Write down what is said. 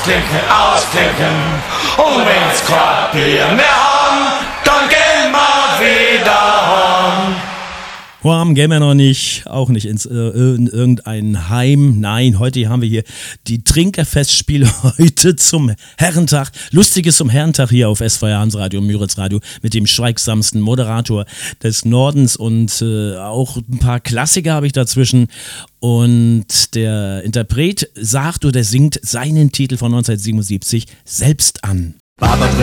ausklinken. Und wenn's kein Bier mehr haben, dann gehen wir wieder heim. Warm gehen wir noch nicht, auch nicht in irgendein Heim. Nein, heute haben wir hier die Trinkerfestspiele heute zum Herrentag. Lustiges zum Herrentag hier auf SVR Hansradio und Müritz Radio mit dem schweigsamsten Moderator des Nordens und auch ein paar Klassiker habe ich dazwischen. Und der Interpret sagt oder singt seinen Titel von 1977 selbst an.